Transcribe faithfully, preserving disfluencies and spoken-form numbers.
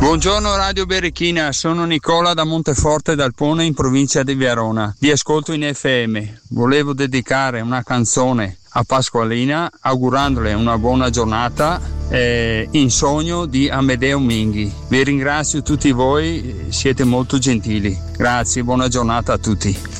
Buongiorno Radio Berichina, sono Nicola da Monteforte d'Alpone in provincia di Verona. Vi ascolto in F M. Volevo dedicare una canzone a Pasqualina augurandole una buona giornata eh, in sogno di Amedeo Minghi. Vi ringrazio tutti voi, siete molto gentili. Grazie, buona giornata a tutti.